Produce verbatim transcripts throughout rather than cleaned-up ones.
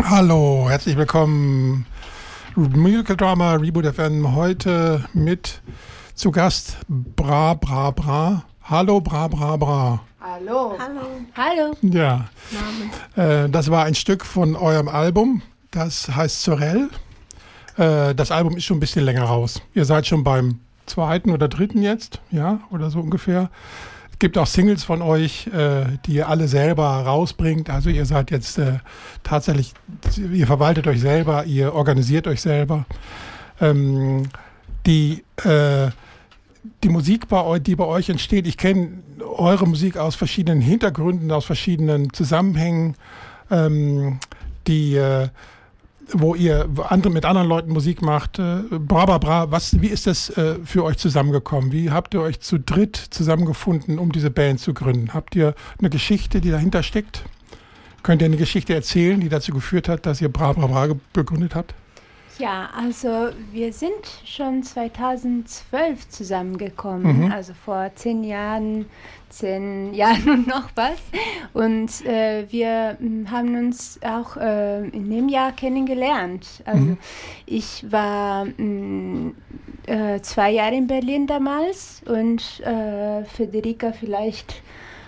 Hallo, herzlich willkommen. Musical Drama Reboot F M heute mit zu Gast Bra Bra Bra. Hallo Bra Bra Bra. Hallo. Hallo. Hallo. Ja, äh, das war ein Stück von eurem Album, das heißt Sorel. Äh, das Album ist schon ein bisschen länger raus. Ihr seid schon beim zweiten oder dritten jetzt, ja, oder so ungefähr. Es gibt auch Singles von euch, äh, die ihr alle selber rausbringt. Also ihr seid jetzt äh, tatsächlich, ihr verwaltet euch selber, ihr organisiert euch selber. Ähm, die, äh, die Musik, bei euch, die bei euch entsteht, ich kenne eure Musik aus verschiedenen Hintergründen, aus verschiedenen Zusammenhängen, ähm, die äh, wo ihr andere, mit anderen Leuten Musik macht. Äh, bra, bra, bra. Was, wie ist das äh, für euch zusammengekommen? Wie habt ihr euch zu dritt zusammengefunden, um diese Band zu gründen? Habt ihr eine Geschichte, die dahinter steckt? Könnt ihr eine Geschichte erzählen, die dazu geführt hat, dass ihr Bra, bra, bra gegründet habt? Ja, also wir sind schon zweitausendzwölf zusammengekommen, mhm. also vor zehn Jahren, zehn Jahren und noch was. Und äh, wir m, haben uns auch äh, in dem Jahr kennengelernt. Also mhm. ich war m, äh, zwei Jahre in Berlin damals und äh, Federica vielleicht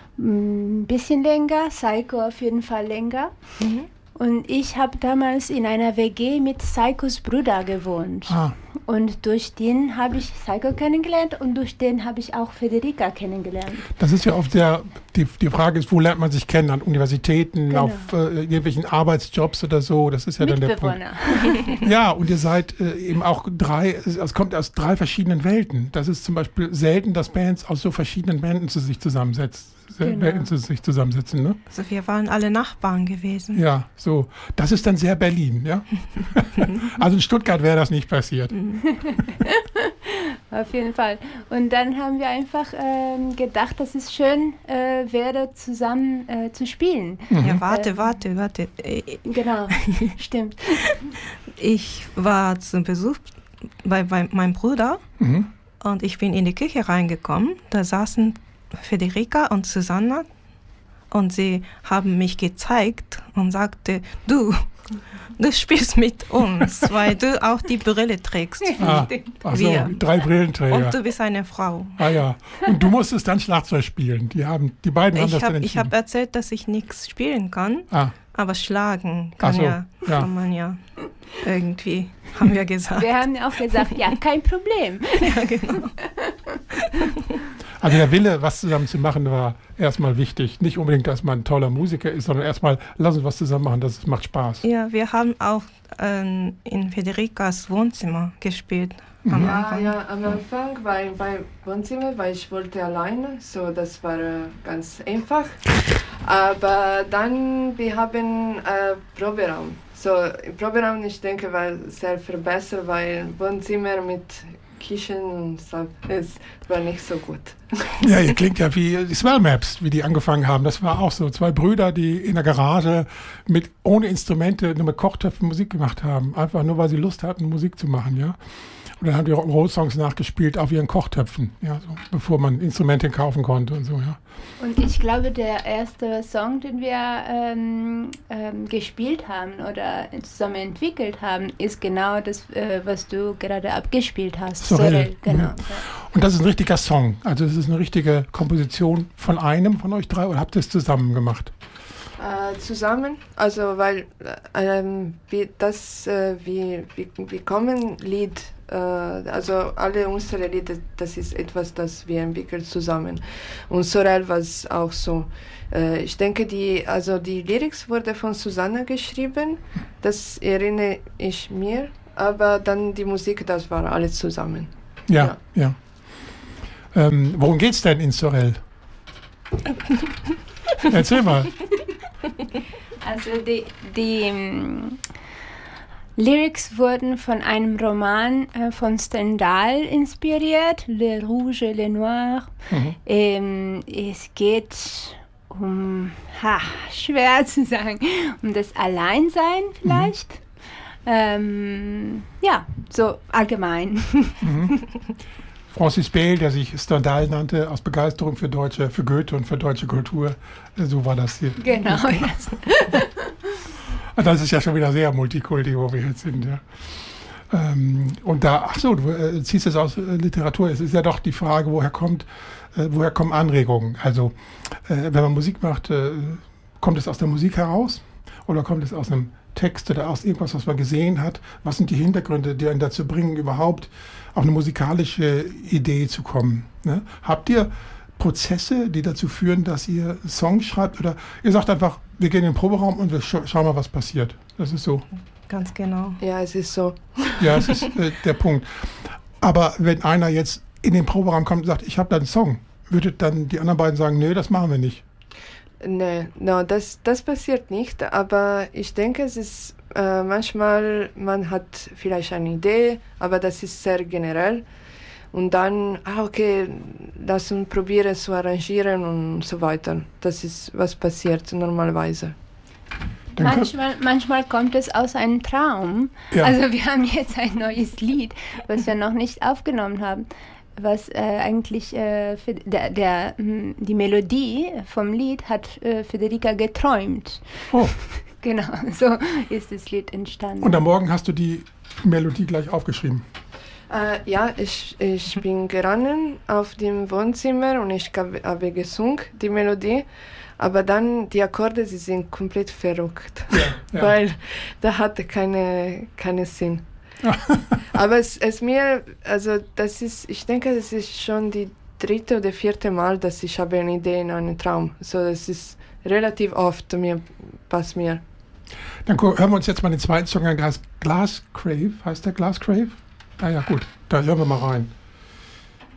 ein bisschen länger, Saiko auf jeden Fall länger. Mhm. Und ich habe damals in einer W G mit Saikos Bruder gewohnt. Ah. Und durch den habe ich Saiko kennengelernt und durch den habe ich auch Federica kennengelernt. Das ist ja oft der, die, die Frage ist, wo lernt man sich kennen? An Universitäten, genau. auf äh, irgendwelchen Arbeitsjobs oder so? Das ist ja dann der Punkt. Ja, und ihr seid äh, eben auch drei, es kommt aus drei verschiedenen Welten. Das ist zum Beispiel selten, dass Bands aus so verschiedenen Welten zu sich zusammensetzen. Genau. Welten zu sich zusammensetzen, ne? Also wir waren alle Nachbarn gewesen. Ja, so. Das ist dann sehr Berlin, ja? Also in Stuttgart wäre das nicht passiert. Auf jeden Fall. Und dann haben wir einfach ähm, gedacht, dass es schön äh, wäre, zusammen äh, zu spielen. Mhm. Ja, warte, äh, warte, warte. Genau, stimmt. Ich war zum Besuch bei, bei meinem Bruder mhm. und ich bin in die Küche reingekommen. Da saßen Federica und Susanna und sie haben mich gezeigt und sagte, du, du spielst mit uns, weil du auch die Brille trägst. Ah, ach so, drei Brillenträger. Und du bist eine Frau. Ah ja, und du musstest dann Schlagzeug spielen. Die, haben, die beiden haben ich das hab, dann entschieden. Ich habe erzählt, dass ich nichts spielen kann, ah. aber schlagen kann, so, ja, ja. kann man ja irgendwie, haben wir gesagt. Wir haben auch gesagt, ja, kein Problem. Ja, genau. Also der Wille, was zusammen zu machen, war erstmal wichtig. Nicht unbedingt, dass man ein toller Musiker ist, sondern erstmal, lass uns was zusammen machen, das macht Spaß. Ja, wir haben auch ähm, in Federicas Wohnzimmer gespielt. Mhm. Am ja, Anfang. ja, am Anfang bei, bei Wohnzimmer, weil ich wollte alleine, so das war äh, ganz einfach. Aber dann, wir haben äh, Proberaum. So, im Proberaum, ich denke, war sehr viel besser, weil Wohnzimmer mit Küchen und so, es war nicht so gut. Ja, ihr klingt ja wie die Swell Maps, wie die angefangen haben. Das war auch so. Zwei Brüder, die in der Garage mit ohne Instrumente, nur mit Kochtöpfen Musik gemacht haben. Einfach nur, weil sie Lust hatten, Musik zu machen, ja. Und dann haben die Rock'n'Roll-Songs nachgespielt auf ihren Kochtöpfen, ja, so, bevor man Instrumente kaufen konnte und so, ja. Und ich glaube, der erste Song, den wir ähm, ähm, gespielt haben oder zusammen entwickelt haben, ist genau das, äh, was du gerade abgespielt hast. Sorel. Sorel, genau. Mhm. Und das ist ein richtiger Song, also es ist eine richtige Komposition von einem von euch drei, oder habt ihr es zusammen gemacht? Äh, zusammen, also weil ähm, wie das, äh, wie, wie, wie kommen Lied, äh, also alle unsere Lieder, das ist etwas, das wir entwickeln zusammen. Und Sorel war es auch so. Äh, ich denke, die, also die Lyrics wurde von Susanna geschrieben, das erinnere ich mir, aber dann die Musik, das war alles zusammen. Ja, ja. ja. Ähm, worum geht's denn in Sorel? Erzähl mal. Also die, die um, Lyrics wurden von einem Roman äh, von Stendhal inspiriert, Le Rouge et le Noir. Mhm. Ähm, es geht um, ha, schwer zu sagen, um das Alleinsein vielleicht. Mhm. Ähm, ja, so allgemein. Mhm. Francis Bale, der sich Stendhal nannte, aus Begeisterung für deutsche, für Goethe und für deutsche Kultur. So war das hier. Genau, yes. Das ist ja schon wieder sehr Multikulti, wo wir jetzt sind, ja. Ähm, und da, ach so, du äh, ziehst es aus äh, Literatur. Es ist ja doch die Frage, woher kommt, äh, woher kommen Anregungen? Also, äh, wenn man Musik macht, äh, kommt es aus der Musik heraus oder kommt es aus einem Text oder aus irgendwas, was man gesehen hat? Was sind die Hintergründe, die einen dazu bringen, überhaupt auf eine musikalische Idee zu kommen? Ne? Habt ihr Prozesse, die dazu führen, dass ihr Songs schreibt, oder ihr sagt einfach, wir gehen in den Proberaum und wir sch- schauen mal, was passiert? Das ist so. Ganz genau. Ja, es ist so. Ja, es ist äh, der Punkt. Aber wenn einer jetzt in den Proberaum kommt und sagt, ich habe da einen Song, würdet dann die anderen beiden sagen, nee, das machen wir nicht? Nee, no, das, das passiert nicht, aber ich denke, es ist äh, manchmal, man hat vielleicht eine Idee, aber das ist sehr generell. Und dann, ah, okay, lass uns probieren zu arrangieren und so weiter. Das ist, was passiert normalerweise. Manchmal, manchmal kommt es aus einem Traum. Ja. Also wir haben jetzt ein neues Lied, was wir noch nicht aufgenommen haben, was äh, eigentlich äh, für der, der, die Melodie vom Lied hat äh, Federica geträumt. Oh. Genau, so ist das Lied entstanden. Und am Morgen hast du die Melodie gleich aufgeschrieben? Äh, ja, ich, ich bin gerannt auf dem Wohnzimmer und ich habe, habe gesungen, die Melodie. Aber dann, die Akkorde, sie sind komplett verrückt, ja, ja. weil da hatte keine, keine Sinn. Aber es ist mir, also das ist, ich denke, das ist schon die dritte oder vierte Mal, dass ich habe eine Idee in einem Traum. So, das ist relativ oft mir, passt mir. Dann hören wir uns jetzt mal den zweiten Song an, Glass Crave, heißt der Glass Crave? Ah ja, gut, da hören wir mal rein.